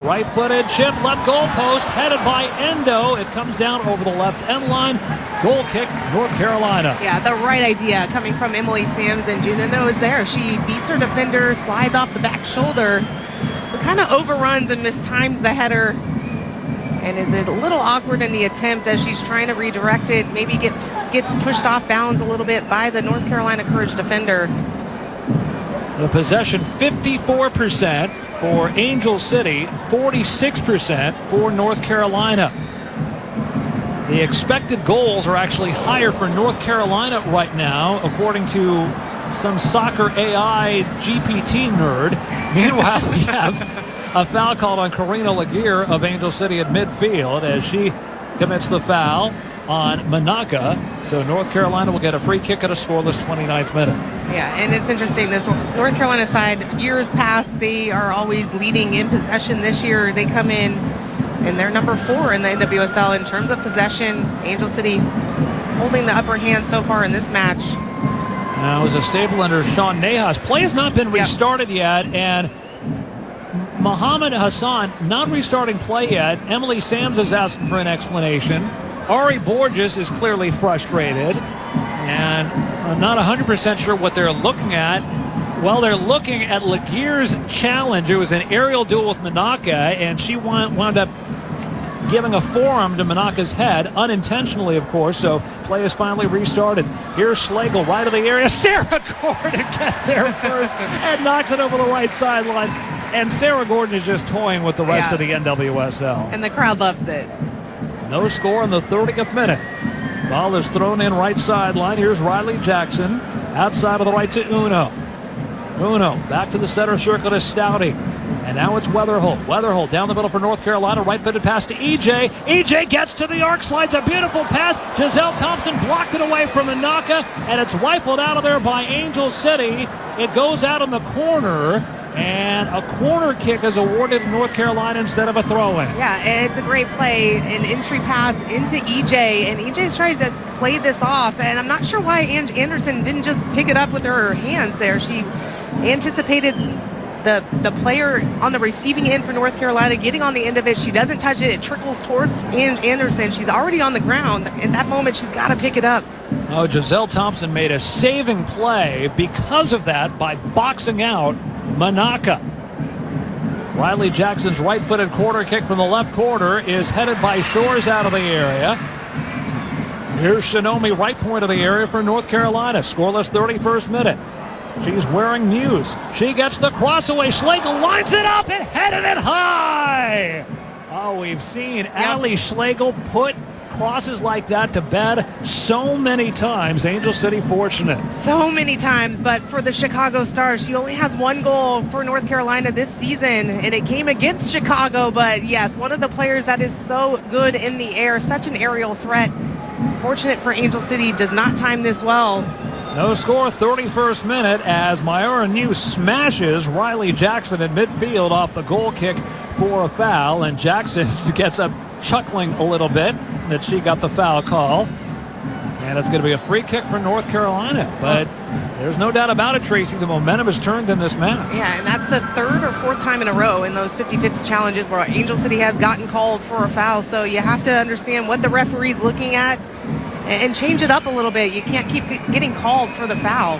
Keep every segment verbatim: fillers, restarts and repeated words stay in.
Right-footed chip, left goalpost, headed by Endo. It comes down over the left end line. Goal kick, North Carolina. Yeah, the right idea coming from Emily Sams, and Juno is there. She beats her defender, slides off the back shoulder, but kind of overruns and mistimes the header, and is a little awkward in the attempt as she's trying to redirect it. Maybe get, gets pushed off balance a little bit by the North Carolina Courage defender. The possession fifty-four percent for Angel City, forty-six percent for North Carolina. The expected goals are actually higher for North Carolina right now, according to some soccer A I G P T nerd. Meanwhile, we have a foul called on Karina Laguerre of Angel City at midfield as she commits the foul on Manaka. So North Carolina will get a free kick at a scoreless twenty-ninth minute. Yeah, and it's interesting. This North Carolina side, years past, they are always leading in possession. This year, they come in and they're number four in the N W S L in terms of possession. Angel City holding the upper hand so far in this match. Now, as a stable under Sean Nahas, play has not been restarted yet, and Mohammed Hassan not restarting play yet. Emily Sams is asking for an explanation. Ari Borges is clearly frustrated, and I'm not one hundred percent sure what they're looking at. Well, they're looking at Laguerre's challenge. It was an aerial duel with Manaka, and she wound, wound up giving a forearm to Manaka's head, unintentionally, of course, so play is finally restarted. Here's Schlegel, right of the area. Sarah Gordon gets there first and knocks it over the right sideline. And Sarah Gordon is just toying with the rest yeah. of the N W S L. And the crowd loves it. No score in the thirtieth minute. Ball is thrown in right sideline. Here's Riley Jackson. Outside of the right to Uno. Uno back to the center circle to Stouty. And now it's Weatherholt. Weatherholt down the middle for North Carolina. Right-footed pass to E J. E J gets to the arc, slides a beautiful pass. Giselle Thompson blocked it away from Manaka, and it's rifled out of there by Angel City. It goes out in the corner, and a corner kick is awarded to North Carolina instead of a throw-in. Yeah, it's a great play, an entry pass into E J, and E J's trying to play this off, and I'm not sure why Ange Anderson didn't just pick it up with her hands there. She anticipated the the player on the receiving end for North Carolina getting on the end of it. She doesn't touch it. It trickles towards Ange Anderson. She's already on the ground. At that moment, she's got to pick it up. Oh, Giselle Thompson made a saving play because of that by boxing out Manaka. Riley Jackson's right-footed corner kick from the left corner is headed by Shores out of the area. Here's Shinomi, right point of the area for North Carolina. Scoreless thirty-first minute. She's wearing Muse. She gets the cross away. Schlegel lines it up and headed it high. Oh, we've seen yep. Allie Schlegel put crosses like that to bed so many times. Angel City fortunate. So many times, but for the Chicago Stars, she only has one goal for North Carolina this season, and it came against Chicago. But yes, one of the players that is so good in the air, such an aerial threat. Fortunate for Angel City, does not time this well. No score, thirty-first minute, as Myra New smashes Riley Jackson at midfield off the goal kick for a foul, and Jackson gets up chuckling a little bit that she got the foul call. And it's going to be a free kick for North Carolina. But there's no doubt about it, Tracy, the momentum has turned in this match. Yeah, and that's the third or fourth time in a row in those fifty-fifty challenges where Angel City has gotten called for a foul. So you have to understand what the referee's looking at and change it up a little bit. You can't keep getting called for the foul.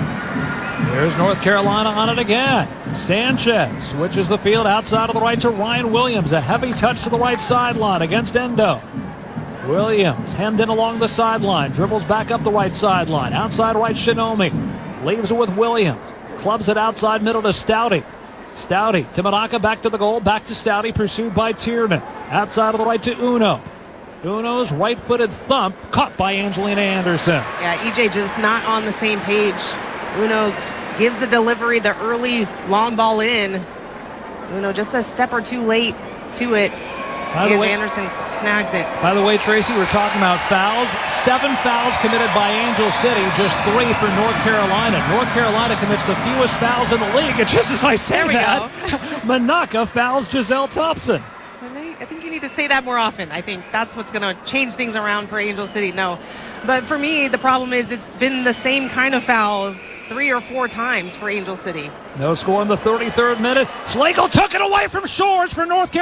There's North Carolina on it again. Sanchez switches the field outside of the right to Ryan Williams. A heavy touch to the right sideline against Endo. Williams hemmed in along the sideline. Dribbles back up the right sideline. Outside right, Shinomi. Leaves it with Williams. Clubs it outside middle to Stouty. Stouty to Manaka, back to the goal. Back to Stouty, pursued by Tiernan. Outside of the right to Uno. Uno's right-footed thump caught by Angelina Anderson. Yeah, E J just not on the same page. Uno gives the delivery, the early long ball in. Uno just a step or two late to it. And Anderson snagged it. By the way, Tracy, we're talking about fouls. Seven fouls committed by Angel City, just three for North Carolina. North Carolina commits the fewest fouls in the league. And just as I say that, Manaka fouls Giselle Thompson. I think you need to say that more often. I think that's what's going to change things around for Angel City. No. But for me, the problem is it's been the same kind of foul three or four times for Angel City. No score in the thirty-third minute. Schlegel took it away from Shores for North Carolina.